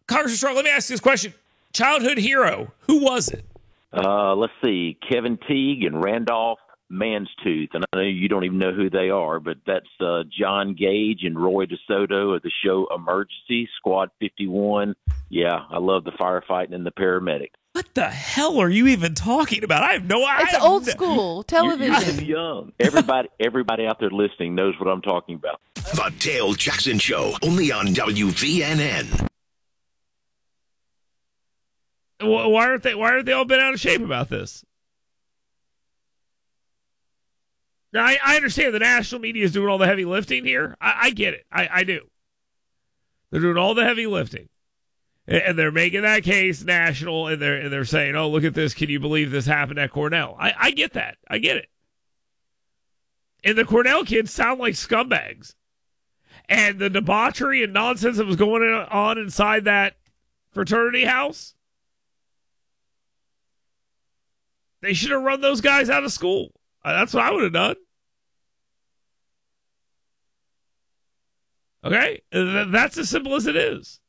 Congressman Strong, let me ask you this question. Childhood hero, who was it? Let's see, Kevin Teague and Randolph Manstooth. And I know you don't even know who they are, but that's John Gage and Roy DeSoto of the show Emergency, Squad 51. Yeah, I love the firefighting and the paramedic. What the hell are you even talking about? I have no idea. It's old school television. You're too young. Everybody out there listening knows what I'm talking about. The Dale Jackson Show, only on WVNN. Why aren't they all been out of shape about this? Now, I understand the national media is doing all the heavy lifting here. I get it. I do. They're doing all the heavy lifting. And they're making that case national, and they're saying, oh, look at this. Can you believe this happened at Cornell? I get that. I get it. And the Cornell kids sound like scumbags. And the debauchery and nonsense that was going on inside that fraternity house, they should have run those guys out of school. That's what I would have done. Okay? That's as simple as it is.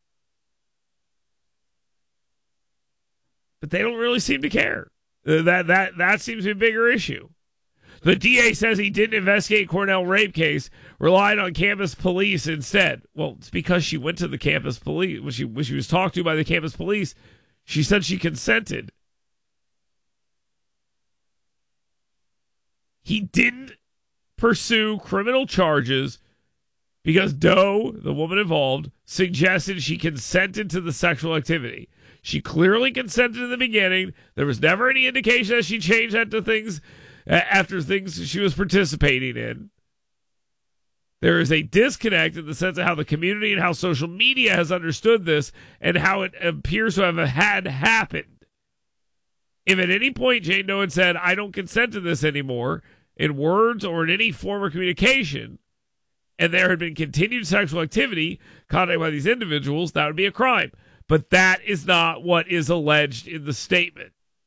But they don't really seem to care. That seems to be a bigger issue. The DA says he didn't investigate Cornell rape case, relied on campus police instead. Well, it's because she went to the campus police. When she was talked to by the campus police, she said she consented. He didn't pursue criminal charges because Doe, the woman involved, suggested she consented to the sexual activity. She clearly consented in the beginning. There was never any indication that she changed that to things after things she was participating in. There is a disconnect in the sense of how the community and how social media has understood this and how it appears to have had happened. If at any point Jane Doe had said, I don't consent to this anymore, in words or in any form of communication, and there had been continued sexual activity conducted by these individuals, that would be a crime. But that is not what is alleged in the statement.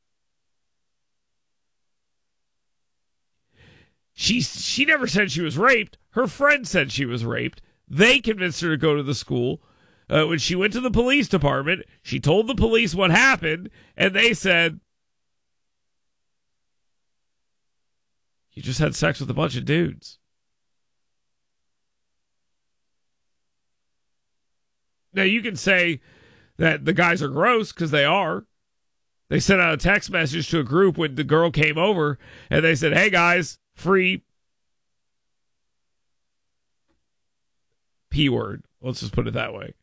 She never said she was raped. Her friend said she was raped. They convinced her to go to the school. When she went to the police department, she told the police what happened, and they said, you just had sex with a bunch of dudes. Now, you can say that the guys are gross, because they are. They sent out a text message to a group when the girl came over, and they said, hey, guys, free P word. Let's just put it that way.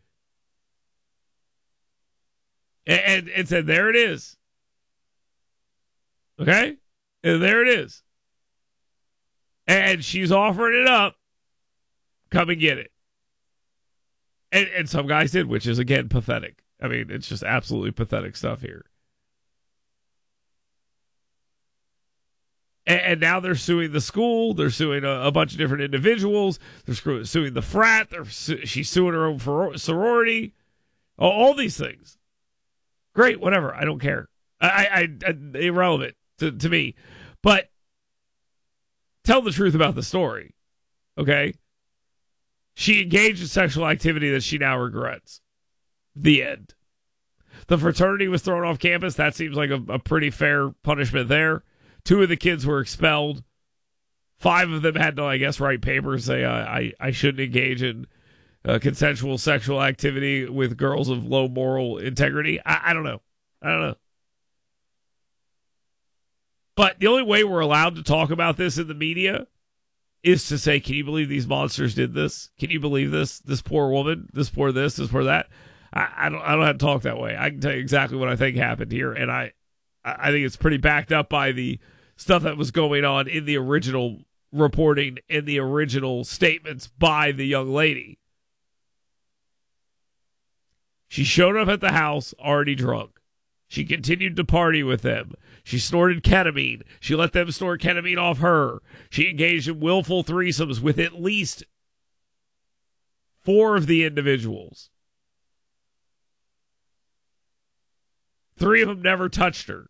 And said, there it is. Okay? And there it is. And she's offering it up. Come and get it. And some guys did, which is, again, pathetic. I mean, it's just absolutely pathetic stuff here. And now they're suing the school. They're suing a bunch of different individuals. They're suing the frat. She's suing her own sorority. All these things. Great, whatever. I don't care. I irrelevant to me. But tell the truth about the story. Okay? She engaged in sexual activity that she now regrets. The end. The fraternity was thrown off campus. That seems like a pretty fair punishment there. 2 of the kids were expelled. 5 of them had to, I guess, write papers say I shouldn't engage in consensual sexual activity with girls of low moral integrity. I don't know. But the only way we're allowed to talk about this in the media is to say, can you believe these monsters did this? Can you believe this? This poor woman, this poor that. I don't have to talk that way. I can tell you exactly what I think happened here, and I think it's pretty backed up by the stuff that was going on in the original reporting and the original statements by the young lady. She showed up at the house already drunk. She continued to party with them. She snorted ketamine. She let them snort ketamine off her. She engaged in willful threesomes with at least 4 of the individuals. 3 of them never touched her.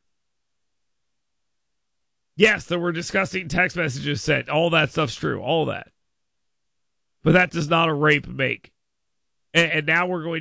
Yes, there were disgusting text messages sent. All that stuff's true. All that. But that does not a rape make. And now we're going